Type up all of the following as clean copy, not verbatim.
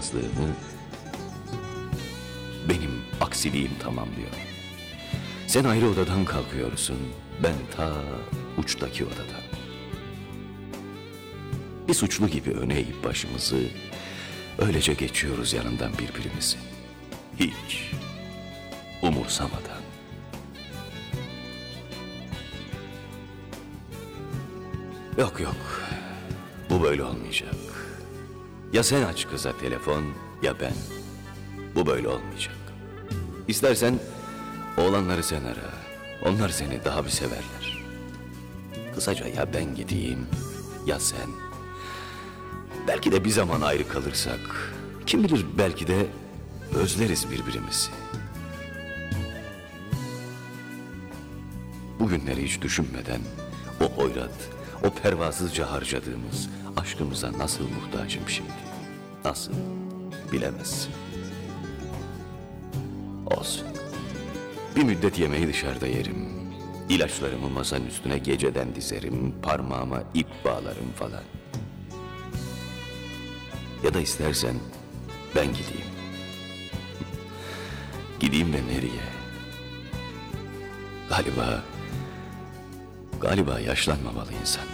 dokunulmazlığımı benim aksiliğim tamamlıyor. Sen ayrı odadan kalkıyorsun, ben ta uçtaki odadan. Bir suçlu gibi öne eğip başımızı, öylece geçiyoruz yanından birbirimizi. Hiç umursamadan. Yok yok, bu böyle olmayacak. Ya sen aç kıza telefon, ya ben. Bu böyle olmayacak. İstersen oğlanları sen ara, onlar seni daha bir severler. Kısaca ya ben gideyim, ya sen. Belki de bir zaman ayrı kalırsak, kim bilir belki de özleriz birbirimizi. Bugünleri hiç düşünmeden o hoyrat, o pervasızca harcadığımız aşkımıza nasıl muhtacım şimdi? Nasıl? Bilemezsin. Olsun. Bir müddet yemeği dışarıda yerim. İlaçlarımı masanın üstüne geceden dizerim. Parmağıma ip bağlarım falan. Ya da istersen ben gideyim. Gideyim de nereye? Galiba yaşlanmamalı insan.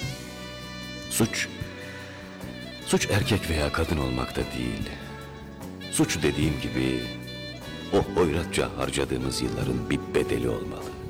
Suç erkek veya kadın olmakta değil. Suç dediğim gibi o hoyratça harcadığımız yılların bir bedeli olmalı.